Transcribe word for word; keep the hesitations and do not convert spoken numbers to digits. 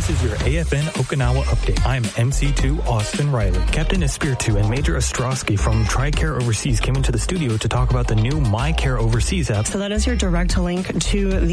This is your A F N Okinawa update. I'm M C two Austin Riley. Captain Espiritu and Major Ostrowski from TRICARE Overseas came into the studio to talk about the new MyCare Overseas app. So that is your direct link to the